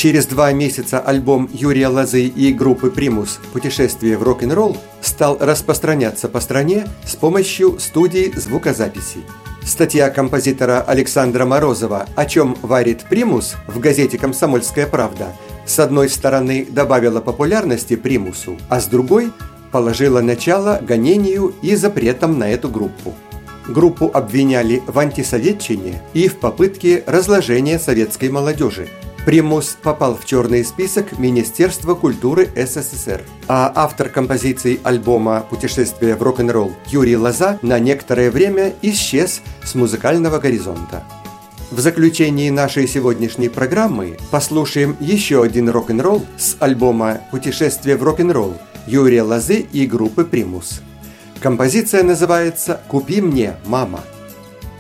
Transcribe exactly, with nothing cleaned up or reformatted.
Через два месяца альбом Юрия Лозы и группы «Примус» «Путешествие в рок-н-ролл» стал распространяться по стране с помощью студий звукозаписи. Статья композитора Александра Морозова «О чем варит примус» в газете «Комсомольская правда» с одной стороны добавила популярности примусу, а с другой положила начало гонению и запретам на эту группу. Группу обвиняли в антисоветчине и в попытке разложения советской молодежи. Примус попал в черный список Министерства культуры СССР, а автор композиций альбома «Путешествие в рок-н-ролл» Юрий Лоза на некоторое время исчез с музыкального горизонта. В заключении нашей сегодняшней программы послушаем еще один рок-н-ролл с альбома «Путешествие в рок-н-ролл» Юрия Лозы и группы «Примус». Композиция называется «Купи мне, мама».